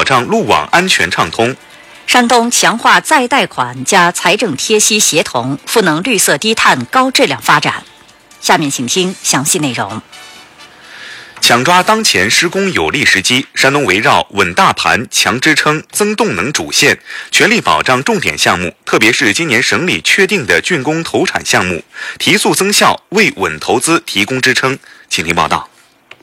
障路网安全畅通。 山东强化再贷款加财政贴息协同，赋能绿色低碳高质量发展。下面请听详细内容。 抢抓当前施工有利时机，山东围绕稳大盘、强支撑、增动能主线，全力保障重点项目，特别是今年省里确定的竣工投产项目，提速增效，为稳投资提供支撑。请听报道。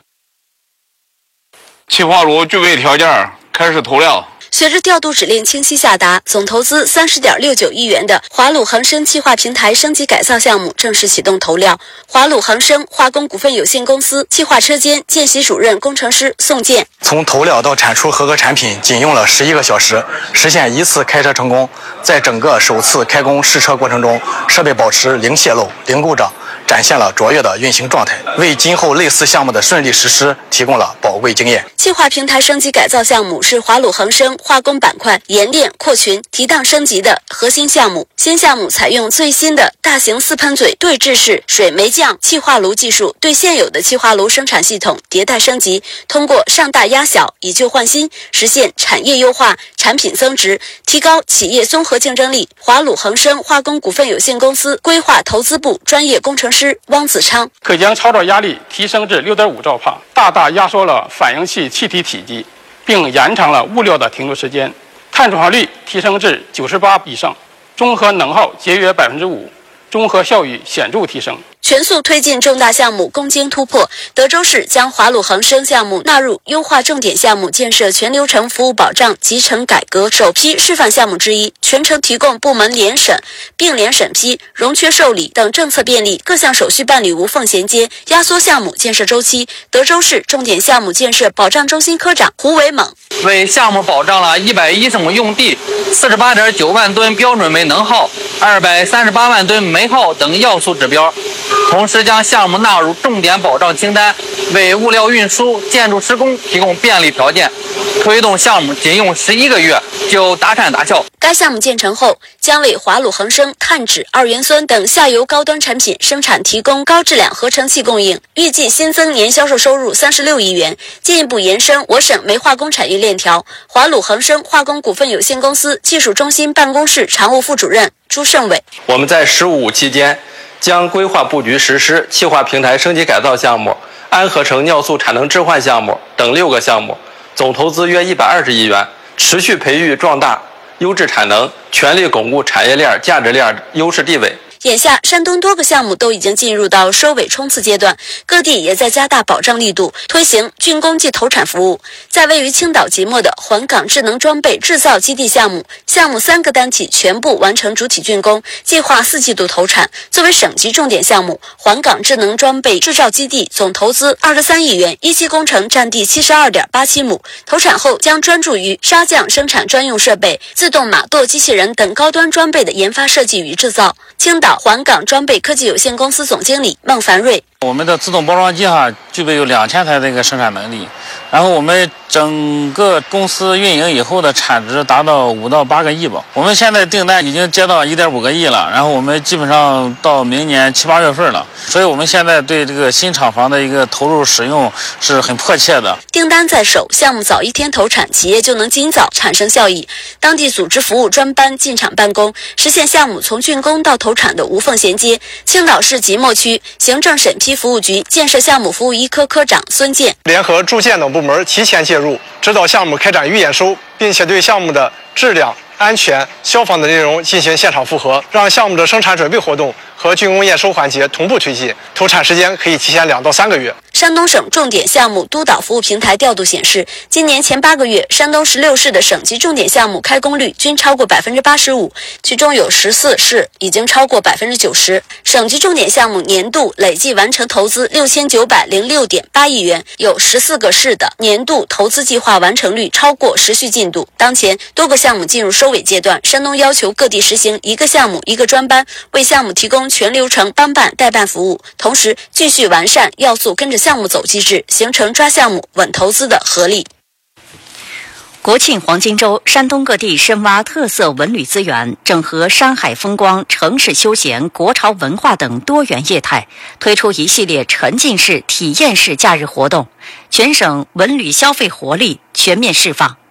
企划炉具备条件，开始投料。 随着调度指令清晰下达，总投资30.69亿元的华鲁恒生气化平台升级改造项目正式启动投料。华鲁恒生化工股份有限公司气化车间见习主任工程师宋建， 从投料到产出合格产品仅用了11个小时，实现一次开车成功。在整个首次开工试车过程中，设备保持零泄漏、零故障，展现了卓越的运行状态，为今后类似项目的顺利实施提供了宝贵经验。 气化平台升级改造项目是华鲁恒生化工板块冶炼、扩群、提档升级的核心项目。新项目采用最新的大型4喷嘴对置式水煤降气化炉技术，对现有的气化炉生产系统迭代升级，通过上大压小、以旧换新，实现产业优化、产品增值，提高企业综合竞争力。华鲁恒生化工股份有限公司规划投资部专业工程师汪子昌， 可将超导压力提升至6.5兆帕，大大压缩了反应器气体体积，并延长了物料的停留时间，碳转化率提升至98%以上，综合能耗节约5%，综合效益显著提升。 全速推进重大项目攻坚突破，德州市将华鲁恒生项目纳入优化重点项目建设全流程服务保障集成改革首批示范项目之一，全程提供部门联审、并联审批、融缺受理等政策便利，各项手续办理无缝衔接，压缩项目建设周期。德州市重点项目建设保障中心科长胡伟猛为项目保障了110亩用地、48.9万吨标准煤能耗、238万吨煤耗等要素指标，同时将项目纳入重点保障清单，为物料运输、建筑施工提供便利条件，推动项目仅用11个月就达产达效。 该项目建成后，将为华鲁恒生碳酯、二元酸等下游高端产品生产提供高质量合成器供应，预计新增年销售收入36亿元，进一步延伸我省煤化工产业链条。华鲁恒生化工股份有限公司技术中心办公室常务副主任朱胜伟， 我们在15期间将规划布局实施气化平台升级改造项目、安合成尿素产能置换项目等6个项目，总投资约120亿元，持续培育壮大优质产能，全力巩固产业链、价值链优势地位。 眼下，山东多个项目都已经进入到收尾冲刺阶段，各地也在加大保障力度，推行竣工即投产服务。在位于青岛即墨的环港智能装备制造基地项目3个单体全部完成主体竣工，计划4季度投产。作为省级重点项目，环港智能装备制造基地总投资23亿元，一期工程占地72.87亩，投产后将专注于砂匠生产专用设备、自动码垛机器人等高端装备的研发设计与制造。青岛环港装备科技有限公司总经理孟凡瑞， 我们的自动包装机具备有2000台的一个生产能力，然后我们整个公司运营以后的产值达到5到8个亿吧。我们现在订单已经接到1.5个亿了，然后我们基本上到明年7、8月份了，所以我们现在对这个新厂房的一个投入使用是很迫切的。 订单在手，项目早1天投产，企业就能尽早产生效益。当地组织服务专班进场办公，实现项目从竣工到投产的无缝衔接。青岛市即墨区行政审批服务局建设项目服务一科科长孙健联合住建等部门提前介入，指导项目开展预验收，并且对项目的质量、安全、消防的内容进行现场复核，让项目的生产准备活动和竣工验收环节同步推进，投产时间可以提前2到3个月。 山东省重点项目督导服务平台调度显示，今年前8个月，山东16市的省级重点项目开工率均超过85%，其中有14市已经超过90%。省级重点项目年度累计完成投资6906.8亿元，有14个市的年度投资计划完成率超过时序进度。当前多个项目进入收尾阶段，山东要求各地实行1个项目1个专班，为项目提供全流程帮办代办服务，同时继续完善要素跟着项目走机制，形成抓项目稳投资的合力。 国庆黄金周，山东各地深挖特色文旅资源，整合山海风光、城市休闲、国潮文化等多元业态，推出一系列沉浸式、体验式假日活动，全省文旅消费活力全面释放。